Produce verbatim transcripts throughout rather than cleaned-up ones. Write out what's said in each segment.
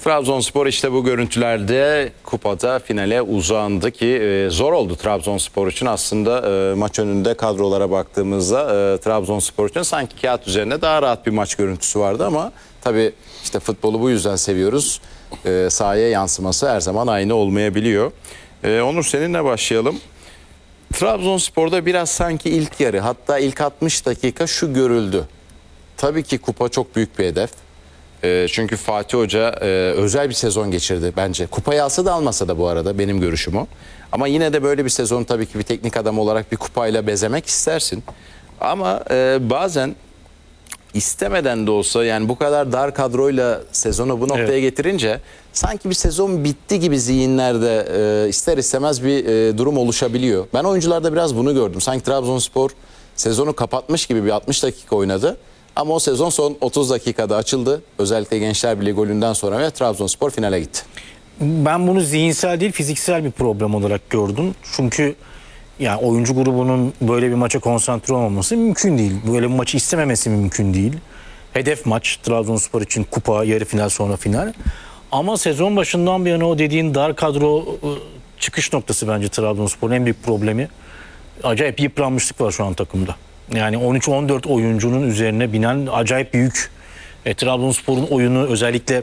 Trabzonspor işte bu görüntülerde kupada finale uzandı ki e, zor oldu Trabzonspor için. Aslında e, maç önünde kadrolara baktığımızda e, Trabzonspor için sanki kağıt üzerinde daha rahat bir maç görüntüsü vardı ama tabii işte futbolu bu yüzden seviyoruz. E, sahaya yansıması her zaman aynı olmayabiliyor. E, Onur, seninle başlayalım. Trabzonspor'da biraz sanki ilk yarı, hatta ilk altmış dakika şu görüldü. Tabii ki kupa çok büyük bir hedef. E, çünkü Fatih Hoca e, özel bir sezon geçirdi bence. Kupayı alsa da almasa da bu arada, benim görüşüm o. Ama yine de böyle bir sezon tabii ki bir teknik adam olarak bir kupayla bezemek istersin. Ama e, bazen istemeden de olsa, yani bu kadar dar kadroyla sezonu bu noktaya evet. getirince sanki bir sezon bitti gibi zihinlerde e, ister istemez bir e, durum oluşabiliyor. Ben oyuncularda biraz bunu gördüm. Sanki Trabzonspor sezonu kapatmış gibi bir altmış dakika oynadı. Ama o sezon son otuz dakikada açıldı. Özellikle Gençler Birliği golünden sonra ve Trabzonspor finale gitti. Ben bunu zihinsel değil, fiziksel bir problem olarak gördüm. Çünkü yani oyuncu grubunun böyle bir maça konsantre olmaması mümkün değil. Böyle bir maçı istememesi mümkün değil. Hedef maç Trabzonspor için kupa, yarı final, sonra final. Ama sezon başından bir yana o dediğin dar kadro çıkış noktası bence Trabzonspor'un en büyük problemi. Acayip yıpranmışlık var şu an takımda. Yani on üç on dört oyuncunun üzerine binen acayip büyük. E, Trabzonspor'un oyunu özellikle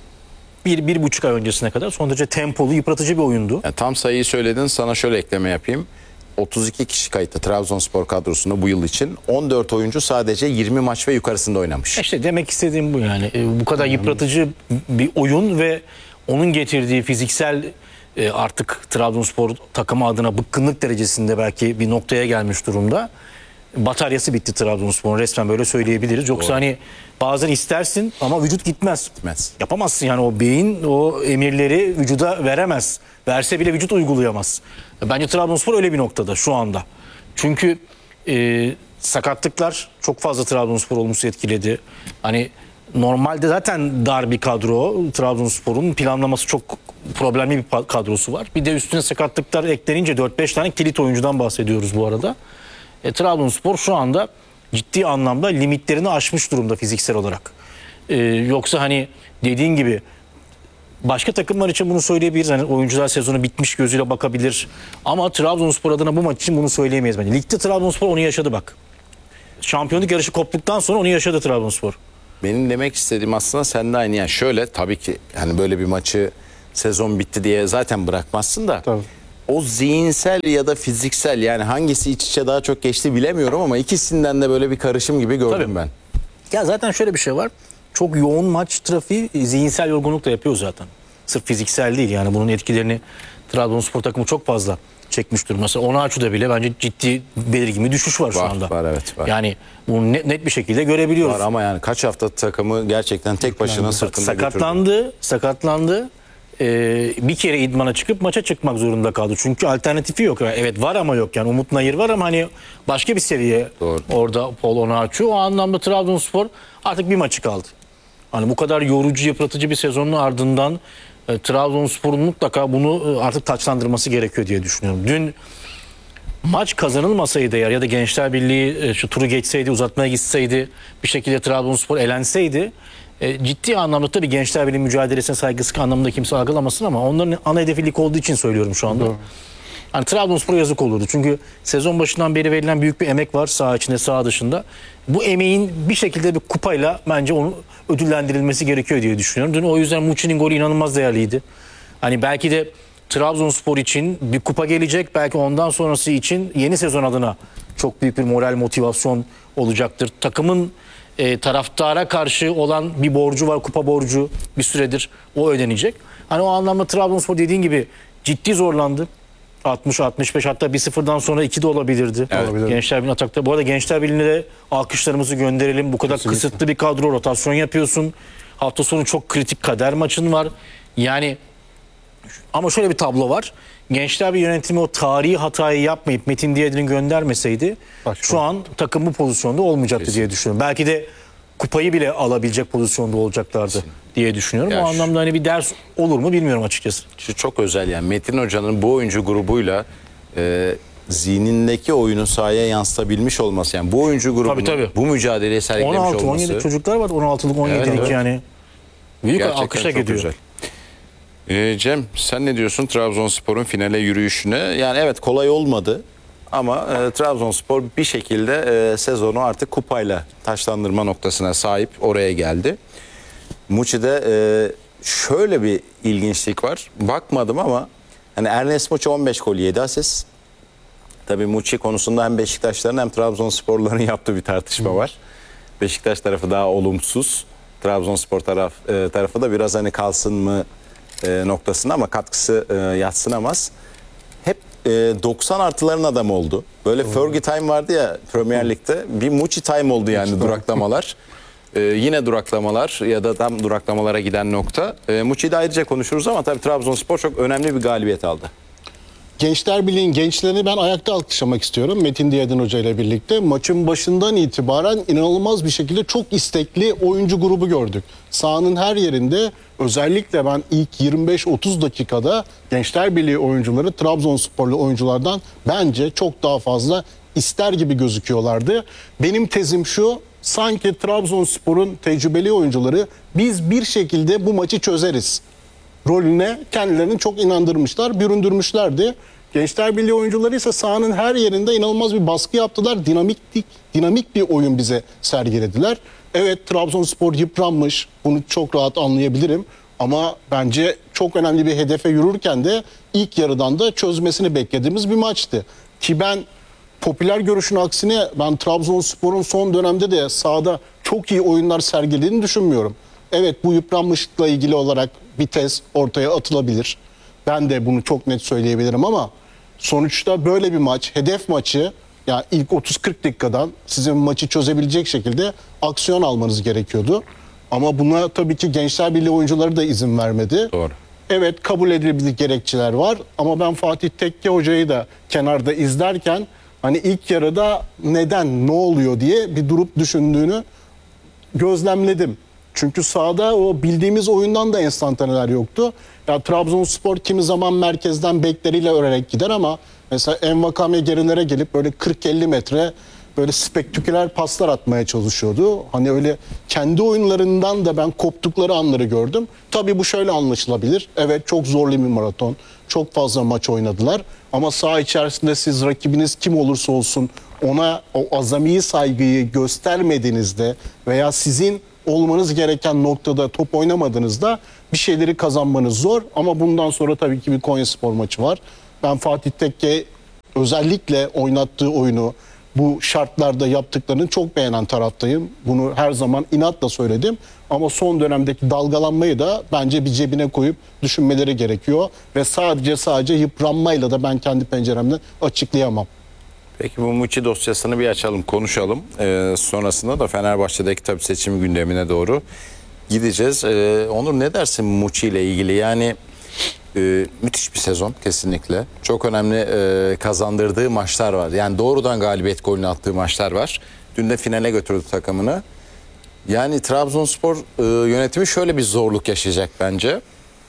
bir, bir buçuk ay öncesine kadar son derece tempolu, yıpratıcı bir oyundu. Yani tam sayıyı söyledin, sana şöyle ekleme yapayım. otuz iki kişi kayıtlı Trabzonspor kadrosunda bu yıl için. on dört oyuncu sadece yirmi maç ve yukarısında oynamış. İşte demek istediğim bu yani. E, bu kadar yıpratıcı bir oyun ve onun getirdiği fiziksel e, artık Trabzonspor takımı adına bıkkınlık derecesinde belki bir noktaya gelmiş durumda. Bataryası bitti Trabzonspor'un, resmen böyle söyleyebiliriz. Yoksa Doğru. hani bazen istersin ama vücut gitmez. Gitmez. Yapamazsın yani, o beyin o emirleri vücuda veremez. Verse bile vücut uygulayamaz. Bence Trabzonspor öyle bir noktada şu anda. Çünkü e, sakatlıklar çok fazla Trabzonspor olumsuz etkiledi. Hani normalde zaten dar bir kadro. Trabzonspor'un planlaması çok problemli bir kadrosu var. Bir de üstüne sakatlıklar eklenince dört beş tane kilit oyuncudan bahsediyoruz bu arada. E, Trabzonspor şu anda ciddi anlamda limitlerini aşmış durumda fiziksel olarak. E, yoksa hani dediğin gibi başka takımlar için bunu söyleyebiliriz. Hani oyuncular sezonu bitmiş gözüyle bakabilir. Ama Trabzonspor adına bu maç için bunu söyleyemeyiz bence. Ligde Trabzonspor onu yaşadı bak. Şampiyonluk yarışı koptuktan sonra onu yaşadı Trabzonspor. Benim demek istediğim aslında seninle aynı. Yani şöyle, tabii ki hani böyle bir maçı sezon bitti diye zaten bırakmazsın da. Tabii. O zihinsel ya da fiziksel, yani hangisi iç içe daha çok geçti bilemiyorum ama ikisinden de böyle bir karışım gibi gördüm Tabii. ben. Ya zaten şöyle bir şey var. Çok yoğun maç trafiği zihinsel yorgunluk da yapıyor zaten. Sırf fiziksel değil yani, bunun etkilerini Trabzonspor takımı çok fazla çekmiş durumda. Mesela Onaçu'da bile bence ciddi belirgin bir düşüş var, var şu anda. Var evet var. Yani bunu net, net bir şekilde görebiliyoruz. Var ama yani kaç hafta takımı gerçekten tek başına yani, sırtında sakatlandı, götürdü. Sakatlandı. Ee, bir kere idmana çıkıp maça çıkmak zorunda kaldı. Çünkü alternatifi yok. Yani evet var ama yok yani. Umut Nayır var ama hani başka bir seviye Doğru. orada Paul Onaçu. O anlamda Trabzonspor artık bir maçı kaldı. Hani bu kadar yorucu, yıpratıcı bir sezonun ardından e, Trabzonspor'un mutlaka bunu e, artık taçlandırması gerekiyor diye düşünüyorum. Dün maç kazanılmasaydı eğer ya da Gençler Birliği e, şu turu geçseydi, uzatmaya gitseydi, bir şekilde Trabzonspor elenseydi, E, ciddi anlamda tabii Gençler Birliği mücadelesine saygısı anlamında kimse algılamasın ama onların ana hedefi lig olduğu için söylüyorum şu anda. Hani Trabzonspor'a yazık olurdu. Çünkü sezon başından beri verilen büyük bir emek var saha içinde, saha dışında. Bu emeğin bir şekilde bir kupayla bence onu ödüllendirilmesi gerekiyor diye düşünüyorum. Dün o yüzden Muçi'nin golü inanılmaz değerliydi. Hani belki de Trabzonspor için bir kupa gelecek. Belki ondan sonrası için yeni sezon adına çok büyük bir moral, motivasyon olacaktır. Takımın E, taraftara karşı olan bir borcu var, kupa borcu, bir süredir o ödenecek. Hani o anlamda Trabzonspor dediğin gibi ciddi zorlandı. altmış altmış beş, hatta bir sıfırdan sonra iki de olabilirdi. Evet. Gençler Birliği atakta. Bu arada Gençler Birliği'ne de alkışlarımızı gönderelim. Bu kadar Kesinlikle. kısıtlı bir kadro, rotasyon yapıyorsun. Hafta sonu çok kritik kader maçın var. Yani ama şöyle bir tablo var. Gençler Birliği yönetimi o tarihi hatayı yapmayıp Metin Diyadır'ın göndermeseydi Başka. şu an takım bu pozisyonda olmayacaktı Kesin. diye düşünüyorum. Belki de kupayı bile alabilecek pozisyonda olacaklardı Kesin. diye düşünüyorum. Ya o şu, anlamda hani bir ders olur mu bilmiyorum açıkçası. Şu çok özel yani, Metin Hoca'nın bu oyuncu grubuyla e, zihnindeki oyunu sahaya yansıtabilmiş olması, yani bu oyuncu grubunun tabii, tabii. bu mücadeleyi sergilemiş on altı, olması. on yedi çocuklar var, on altılık on yedilik evet, evet. yani. Büyük alkışa gidiyor. Güzel. Ee, Cem, sen ne diyorsun Trabzonspor'un finale yürüyüşüne? Yani evet, kolay olmadı ama e, Trabzonspor bir şekilde e, sezonu artık kupayla taçlandırma noktasına sahip, oraya geldi. Muçi'de e, şöyle bir ilginçlik var. Bakmadım ama hani Ernest Muçi on beş gol yedi asist. Tabii Muçi konusunda hem Beşiktaşların hem Trabzonsporların yaptığı bir tartışma var. Beşiktaş tarafı daha olumsuz. Trabzonspor taraf, e, tarafı da biraz hani kalsın mı e, noktasında, ama katkısı e, yadsınamaz. Hep e, doksan artıların adamı oldu. Böyle Fergie time vardı ya Premier Lig'de. Bir Muçi time oldu yani, duraklamalar. E, yine duraklamalar ya da tam duraklamalara giden nokta. E, Muçi'yi de ayrıca konuşuruz ama tabii Trabzonspor çok önemli bir galibiyet aldı. Gençler Birliği'nin gençlerini ben ayakta alkışlamak istiyorum. Metin Diyadin Hoca ile birlikte. Maçın başından itibaren inanılmaz bir şekilde çok istekli oyuncu grubu gördük. Sahanın her yerinde, özellikle ben ilk yirmi beş otuz dakikada Gençler Birliği oyuncuları Trabzonsporlu oyunculardan bence çok daha fazla ister gibi gözüküyorlardı. Benim tezim şu: sanki Trabzonspor'un tecrübeli oyuncuları biz bir şekilde bu maçı çözeriz rolüne kendilerini çok inandırmışlar, büründürmüşlerdi. Gençler Birliği oyuncuları ise sahanın her yerinde inanılmaz bir baskı yaptılar. Dinamik, dinamik bir oyun bize sergilediler. Evet, Trabzonspor yıpranmış, bunu çok rahat anlayabilirim. Ama bence çok önemli bir hedefe yürürken de ilk yarıdan da çözmesini beklediğimiz bir maçtı. Ki ben popüler görüşün aksine ben Trabzonspor'un son dönemde de sahada çok iyi oyunlar sergilediğini düşünmüyorum. Evet, bu yıpranmışlıkla ilgili olarak bir tez ortaya atılabilir. Ben de bunu çok net söyleyebilirim ama sonuçta böyle bir maç, hedef maçı, yani ilk otuz kırk dakikadan sizin maçı çözebilecek şekilde aksiyon almanız gerekiyordu. Ama buna tabii ki Gençler Birliği oyuncuları da izin vermedi. Doğru. Evet, kabul edilebilir gerekçeler var ama ben Fatih Tekke Hoca'yı da kenarda izlerken hani ilk yarıda neden, ne oluyor diye bir durup düşündüğünü gözlemledim. Çünkü sahada o bildiğimiz oyundan da enstantaneler yoktu. Ya Trabzonspor kimi zaman merkezden bekleriyle örerek gider ama mesela Envakame gerilere gelip böyle kırk elli metre böyle spektaküler paslar atmaya çalışıyordu. Hani öyle kendi oyunlarından da ben koptukları anları gördüm. Tabii bu şöyle anlaşılabilir. Evet, çok zorlu bir maraton. Çok fazla maç oynadılar. Ama saha içerisinde siz rakibiniz kim olursa olsun ona o azami saygıyı göstermediğinizde veya sizin olmanız gereken noktada top oynamadığınızda bir şeyleri kazanmanız zor. Ama bundan sonra tabii ki bir Konyaspor maçı var. Ben Fatih Tekke özellikle oynattığı oyunu bu şartlarda yaptıklarını çok beğenen taraftayım. Bunu her zaman inatla söyledim. Ama son dönemdeki dalgalanmayı da bence bir cebine koyup düşünmeleri gerekiyor. Ve sadece sadece yıpranmayla da ben kendi penceremden açıklayamam. Peki bu Muçi dosyasını bir açalım, konuşalım. Ee, sonrasında da Fenerbahçe'deki tabii seçim gündemine doğru gideceğiz. Ee, Onur, ne dersin Muçi ile ilgili? Yani e, müthiş bir sezon kesinlikle. Çok önemli e, kazandırdığı maçlar var. Yani doğrudan galibiyet golünü attığı maçlar var. Dün de finale götürdü takımını. Yani Trabzonspor e, yönetimi şöyle bir zorluk yaşayacak bence.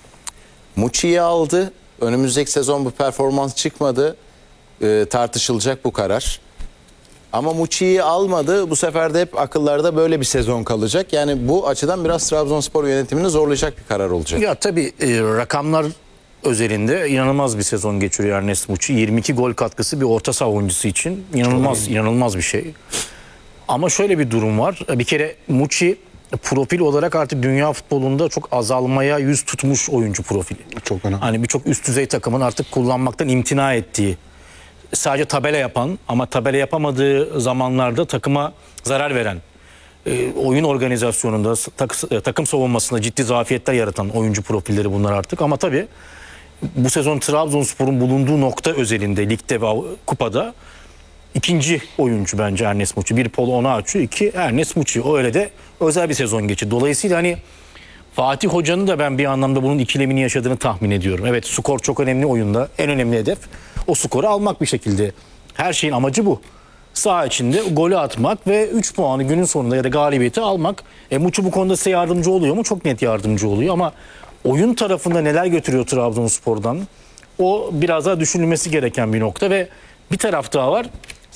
Muçi'yi aldı. Önümüzdeki sezon bu performans çıkmadı. E, tartışılacak bu karar. Ama Muçi'yi almadı. Bu sefer de hep akıllarda böyle bir sezon kalacak. Yani bu açıdan biraz Trabzonspor yönetimini zorlayacak bir karar olacak. Ya tabii e, rakamlar özelinde inanılmaz bir sezon geçiriyor Ernest Muçi. yirmi iki gol katkısı bir orta saha oyuncusu için inanılmaz inanılmaz bir şey. Ama şöyle bir durum var. Bir kere Muçi profil olarak artık dünya futbolunda çok azalmaya yüz tutmuş oyuncu profili. Çok önemli. Hani birçok üst düzey takımın artık kullanmaktan imtina ettiği, sadece tabela yapan ama tabela yapamadığı zamanlarda takıma zarar veren, e, oyun organizasyonunda, tak, takım savunmasında ciddi zafiyetler yaratan oyuncu profilleri bunlar artık. Ama tabii bu sezon Trabzonspor'un bulunduğu nokta özelinde ligde ve kupada ikinci oyuncu bence Ernest Muçi. Bir Polo Onuachu, iki Ernest Muçi. O öyle de özel bir sezon geçti. Dolayısıyla hani Fatih Hoca'nın da ben bir anlamda bunun ikilemini yaşadığını tahmin ediyorum. Evet, skor çok önemli oyunda. En önemli hedef o skoru almak bir şekilde. Her şeyin amacı bu. Saha içinde golü atmak ve üç puanı günün sonunda ya da galibiyeti almak. E, Muçi bu konuda size yardımcı oluyor mu? Çok net yardımcı oluyor ama oyun tarafında neler götürüyor Trabzonspor'dan? O biraz daha düşünülmesi gereken bir nokta ve bir taraf daha var.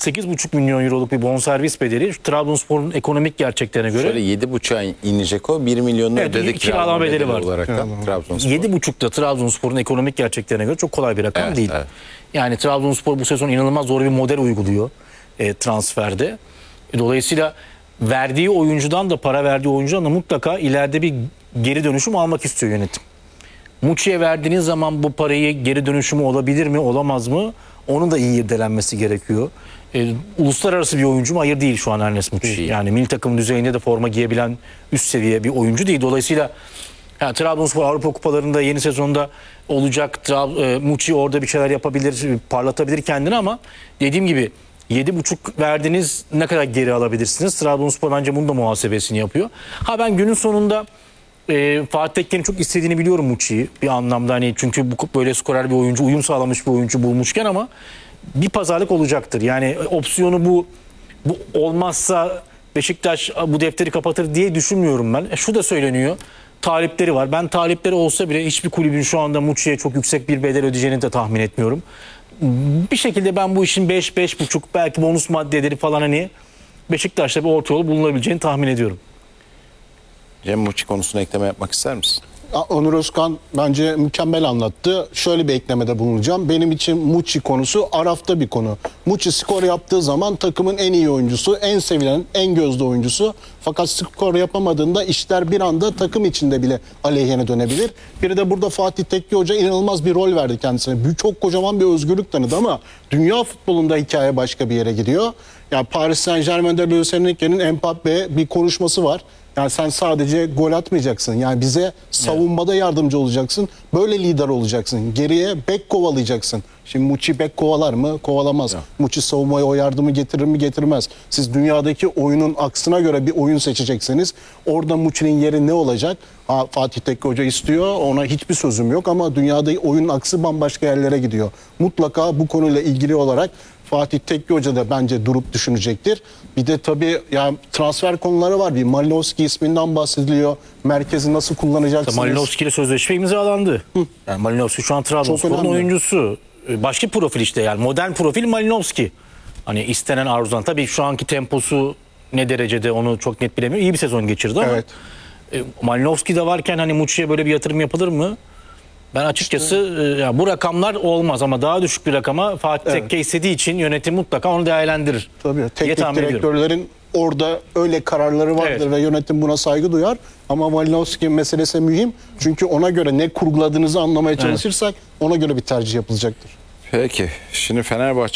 sekiz buçuk milyon euroluk bir bonservis bedeli Trabzonspor'un ekonomik gerçeklerine göre. Şöyle yedi buçuğa inecek o. bir milyonu Evet, ödedik. kiralama bedeli var. Olarak da Trabzonspor. yedi buçukta Trabzonspor'un ekonomik gerçeklerine göre çok kolay bir rakam Evet, değil. evet. Yani Trabzonspor bu sezon inanılmaz zor bir model uyguluyor e, transferde. Dolayısıyla verdiği oyuncudan da para verdiği oyuncudan da mutlaka ileride bir geri dönüşüm almak istiyor yönetim. Muçi'ye verdiğiniz zaman bu parayı geri dönüşümü olabilir mi, olamaz mı? Onun da iyi irdelenmesi gerekiyor. E, uluslararası bir oyuncu mu? Hayır değil şu an Ernest Muçi. Değil. Yani milli takım düzeyinde de forma giyebilen üst seviye bir oyuncu değil. Dolayısıyla yani Trabzonspor Avrupa Kupalarında yeni sezonda olacak. Trab e, Muçi orada bir şeyler yapabilir, parlatabilir kendini ama dediğim gibi yedi buçuk verdiniz, ne kadar geri alabilirsiniz? Trabzonspor bence bunun da muhasebesini yapıyor. Ha ben günün sonunda e, Fatih Tekke'nin çok istediğini biliyorum Muçi'yi bir anlamda, hani çünkü bu böyle skorer bir oyuncu, uyum sağlamış bir oyuncu bulmuşken ama bir pazarlık olacaktır. Yani opsiyonu bu bu olmazsa Beşiktaş bu defteri kapatır diye düşünmüyorum ben. E, şu da söyleniyor. Talipleri var. Ben talipleri olsa bile hiçbir kulübün şu anda Muçi'ye çok yüksek bir bedel ödeyeceğini de tahmin etmiyorum. Bir şekilde ben bu işin beş beş buçuk belki bonus maddeleri falan hani Beşiktaş'ta bir orta yol bulunabileceğini tahmin ediyorum. Cem Muçi konusuna ekleme yapmak ister misin? Onur Özkan bence mükemmel anlattı. Şöyle bir eklemede bulunacağım. Benim için Muçi konusu arafta bir konu. Muçi skor yaptığı zaman takımın en iyi oyuncusu, en sevilen, en gözde oyuncusu. Fakat skor yapamadığında işler bir anda takım içinde bile aleyhine dönebilir. Bir de burada Fatih Tekke Hoca inanılmaz bir rol verdi kendisine. Büyük, çok kocaman bir özgürlük tanıdı ama dünya futbolunda hikaye başka bir yere gidiyor. Yani Paris Saint-Germain'de Luis Enrique'nin Mbappe bir konuşması var. Yani sen sadece gol atmayacaksın. Yani bize savunmada yardımcı olacaksın. Böyle lider olacaksın. Geriye bek kovalayacaksın. Şimdi Muçi bek kovalar mı? Kovalamaz. Ya. Muçi savunmaya o yardımı getirir mi? Getirmez. Siz dünyadaki oyunun aksına göre bir oyun seçeceksiniz. Orada Muçi'nin yeri ne olacak? Ha, Fatih Tekke Hoca istiyor. Ona hiçbir sözüm yok ama dünyada oyunun aksı bambaşka yerlere gidiyor. Mutlaka bu konuyla ilgili olarak Fatih Tekke Hoca da bence durup düşünecektir. Bir de tabii yani transfer konuları var. Bir Malinowski isminden bahsediliyor. Merkezi nasıl kullanacaksınız? Malinowski ile sözleşme imzalandı. Yani Malinowski şu an Trabzonspor'un önemli. oyuncusu. Başka profil işte, yani modern profil Malinowski. Hani istenen, arzulan. Tabii şu anki temposu ne derecede onu çok net bilemiyorum. İyi bir sezon geçirdi ama Evet. e, Malinowski de varken hani Muçi'ye böyle bir yatırım yapılır mı? Ben açıkçası e, ya bu rakamlar olmaz ama daha düşük bir rakama Fatih Evet. Tekke istediği için yönetim mutlaka onu değerlendirir. Tabii diye teknik tahmin ediyorum. direktörlerin orada öyle kararları vardır Evet. ve yönetim buna saygı duyar. Ama Malinowski meselesi mühim. Çünkü ona göre ne kurguladığınızı anlamaya çalışırsak ona göre bir tercih yapılacaktır. Peki. Şimdi Fenerbahçe